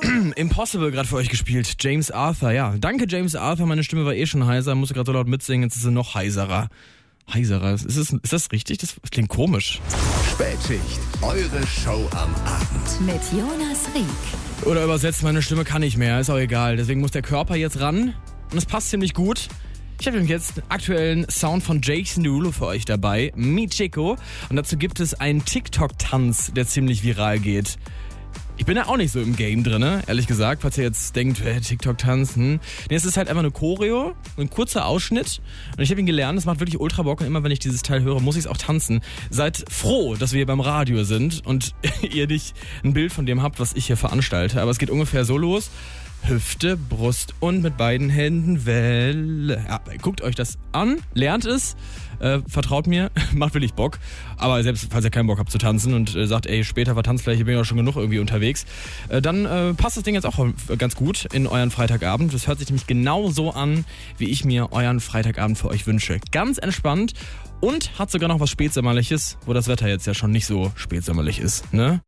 Impossible gerade für euch gespielt. James Arthur, ja. Danke, James Arthur. Meine Stimme war schon heiser, musste gerade so laut mitsingen, jetzt ist sie noch heiserer. Heiserer, ist das richtig? Das klingt komisch. Spätschicht, eure Show am Abend. Mit Jonas Rieck. Oder übersetzt, meine Stimme kann nicht mehr, ist auch egal. Deswegen muss der Körper jetzt ran und es passt ziemlich gut. Ich habe nämlich jetzt einen aktuellen Sound von Jason Derulo für euch dabei, Mi Chico. Und dazu gibt es einen TikTok-Tanz, der ziemlich viral geht. Ich bin ja auch nicht so im Game drin, ehrlich gesagt, falls ihr jetzt denkt, TikTok-Tanz, Nee, es ist halt einfach eine Choreo, ein kurzer Ausschnitt. Und ich habe ihn gelernt, es macht wirklich ultra Bock. Und immer wenn ich dieses Teil höre, muss ich es auch tanzen. Seid froh, dass wir hier beim Radio sind und ihr nicht ein Bild von dem habt, was ich hier veranstalte. Aber es geht ungefähr so los. Hüfte, Brust und mit beiden Händen Welle. Ja, guckt euch das an, lernt es, vertraut mir, macht wirklich Bock. Aber selbst falls ihr keinen Bock habt zu tanzen und sagt, ey, später war Tanzfläche, bin ich auch schon genug irgendwie unterwegs, dann passt das Ding jetzt auch ganz gut in euren Freitagabend. Das hört sich nämlich genau so an, wie ich mir euren Freitagabend für euch wünsche. Ganz entspannt und hat sogar noch was Spätsommerliches, wo das Wetter jetzt ja schon nicht so spätsommerlich ist, ne?